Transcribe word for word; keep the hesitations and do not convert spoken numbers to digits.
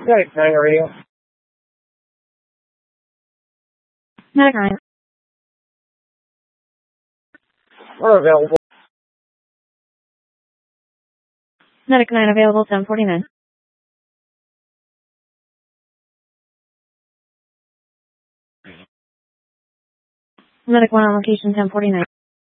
Medic nine radio. Medic nine. We're available. Medic nine available, ten forty-nine. Medic one on location, ten forty-nine.